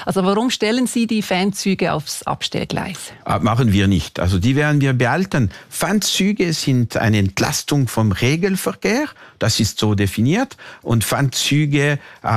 Also warum stellen Sie die Fanzüge aufs Abstellgleis? Machen wir nicht. Also die werden wir behalten. Fanzüge sind eine Entlastung vom Regelverkehr. Das ist so definiert. Und Fanzüge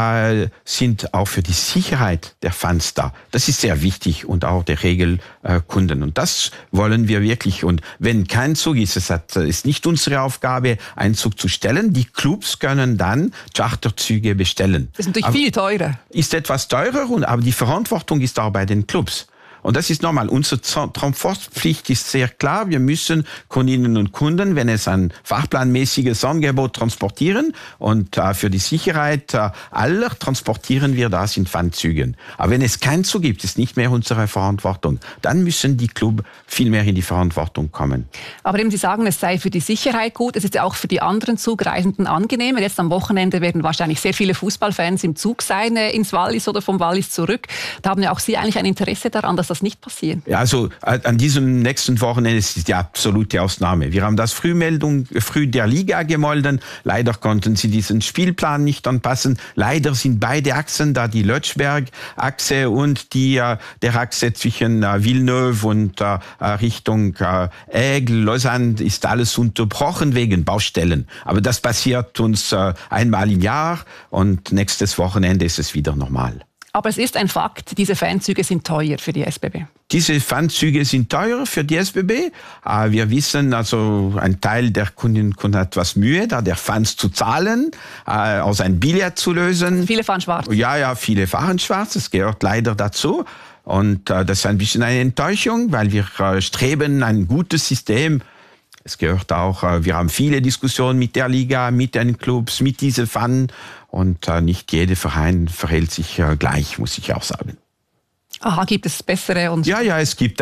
sind auch für die Sicherheit der Fans da. Das ist sehr wichtig und auch der Regelkunden. Und das wollen wir wirklich. Und wenn kein Zug ist, es ist nicht unsere Aufgabe, einen Zug zu stellen. Die Clubs können dann Charterzüge bestellen. Das ist natürlich viel teurer. Ist etwas teurer, aber die Verantwortung ist auch bei den Clubs. Und das ist normal. Unsere Transportpflicht ist sehr klar. Wir müssen Kundinnen und Kunden, wenn es ein fahrplanmäßiges Angebot transportieren. Und für die Sicherheit aller transportieren wir das in Fanzügen. Aber wenn es keinen Zug gibt, ist nicht mehr unsere Verantwortung. Dann müssen die Clubs viel mehr in die Verantwortung kommen. Aber eben Sie sagen, es sei für die Sicherheit gut. Es ist ja auch für die anderen Zugreisenden angenehmer. Jetzt am Wochenende werden wahrscheinlich sehr viele Fußballfans im Zug sein, ins Wallis oder vom Wallis zurück. Da haben ja auch Sie eigentlich ein Interesse daran, dass das nicht passiert. Ja, also an diesem nächsten Wochenende ist es die absolute Ausnahme. Wir haben das früh der Liga gemeldet. Leider konnten sie diesen Spielplan nicht anpassen. Leider sind beide Achsen, da die Lötschberg-Achse und der Achse zwischen Villeneuve und Richtung Aigle, Lausanne, ist alles unterbrochen wegen Baustellen. Aber das passiert uns einmal im Jahr und nächstes Wochenende ist es wieder normal. Aber es ist ein Fakt, diese Fanzüge sind teuer für die SBB. Diese Fanzüge sind teuer für die SBB. Wir wissen, also ein Teil der Kundinnen und Kunden hat etwas Mühe, da der Fans zu zahlen, aus ein Billett zu lösen. Viele fahren schwarz. Ja, viele fahren schwarz. Das gehört leider dazu. Und das ist ein bisschen eine Enttäuschung, weil wir streben ein gutes System. Es gehört auch, wir haben viele Diskussionen mit der Liga, mit den Clubs, mit diesen Fans. Und nicht jeder Verein verhält sich gleich, muss ich auch sagen. Aha, gibt es bessere? Und Ja, es gibt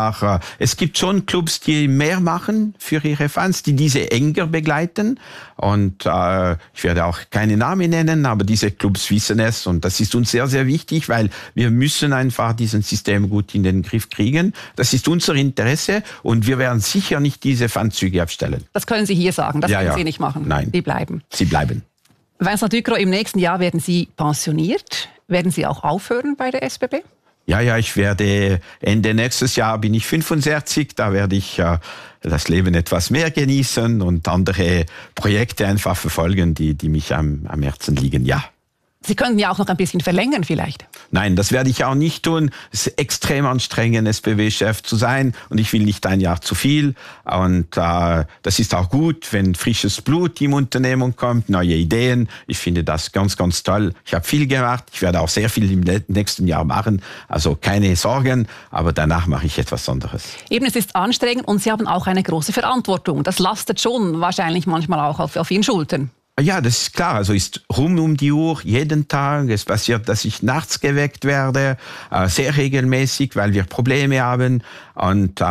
schon Clubs, die mehr machen für ihre Fans, die diese enger begleiten. Und ich werde auch keine Namen nennen, aber diese Clubs wissen es. Und das ist uns sehr, sehr wichtig, weil wir müssen einfach dieses System gut in den Griff kriegen. Das ist unser Interesse und wir werden sicher nicht diese Fanzüge abstellen. Das können Sie hier sagen, das können Sie nicht machen. Nein. Die bleiben. Sie bleiben. Vincent Ducrot, im nächsten Jahr werden Sie pensioniert. Werden Sie auch aufhören bei der SBB? Ja, ich werde Ende nächstes Jahr bin ich 65, da werde ich das Leben etwas mehr genießen und andere Projekte einfach verfolgen, die mich am Herzen liegen, ja. Sie könnten ja auch noch ein bisschen verlängern vielleicht. Nein, das werde ich auch nicht tun. Es ist extrem anstrengend, SBB-Chef zu sein und ich will nicht ein Jahr zu viel. Und das ist auch gut, wenn frisches Blut im Unternehmen kommt, neue Ideen. Ich finde das ganz, ganz toll. Ich habe viel gemacht. Ich werde auch sehr viel im nächsten Jahr machen. Also keine Sorgen, aber danach mache ich etwas anderes. Eben, es ist anstrengend und Sie haben auch eine große Verantwortung. Das lastet schon wahrscheinlich manchmal auch auf Ihren Schultern. Ja, das ist klar. Also ist rund um die Uhr, jeden Tag. Es passiert, dass ich nachts geweckt werde, sehr regelmäßig, weil wir Probleme haben. Und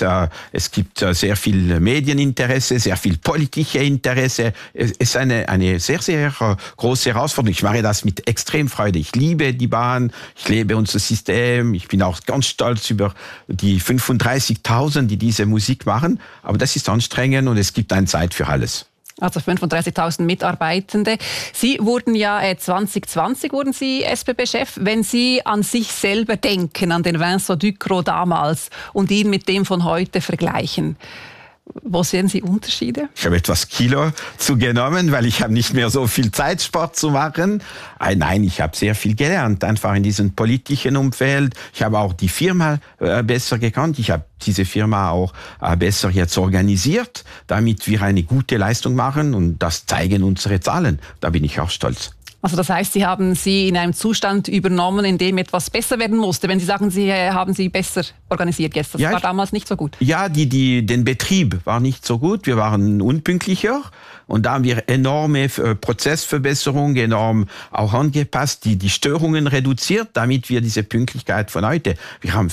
es gibt sehr viel Medieninteresse, sehr viel politische Interesse. Es ist eine sehr, sehr große Herausforderung. Ich mache das mit extrem Freude. Ich liebe die Bahn, ich liebe unser System. Ich bin auch ganz stolz über die 35.000, die diese Musik machen. Aber das ist anstrengend und es gibt eine Zeit für alles. Also 35.000 Mitarbeitende. Sie wurden ja 2020 wurden Sie SBB-Chef. Wenn Sie an sich selber denken, an den Vincent Ducrot damals und ihn mit dem von heute vergleichen, wo sehen Sie Unterschiede? Ich habe etwas Kilo zugenommen, weil ich habe nicht mehr so viel Zeit, Sport zu machen. Nein, ich habe sehr viel gelernt, einfach in diesem politischen Umfeld. Ich habe auch die Firma besser gekannt. Ich habe diese Firma auch besser jetzt organisiert, damit wir eine gute Leistung machen. Und das zeigen unsere Zahlen. Da bin ich auch stolz. Also das heißt, Sie haben sie in einem Zustand übernommen, in dem etwas besser werden musste. Wenn Sie sagen, Sie haben sie besser organisiert jetzt, das war damals nicht so gut. Ja, den Betrieb war nicht so gut. Wir waren unpünktlicher und da haben wir enorme Prozessverbesserungen enorm auch angepasst, die Störungen reduziert, damit wir diese Pünktlichkeit von heute. Wir haben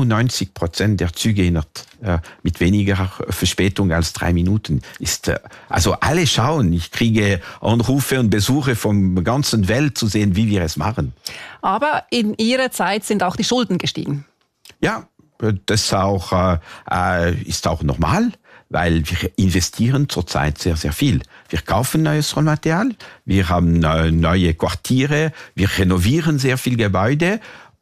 94% der Züge mit weniger Verspätung als 3 Minuten. Also alle schauen. Ich kriege Anrufe und Besuche vom ganzen Welt zu sehen, wie wir es machen. Aber in Ihrer Zeit sind auch die Schulden gestiegen. Ja, das ist auch normal, weil wir investieren zurzeit sehr, sehr viel. Wir kaufen neues Rohmaterial, wir haben neue Quartiere, wir renovieren sehr viel Gebäude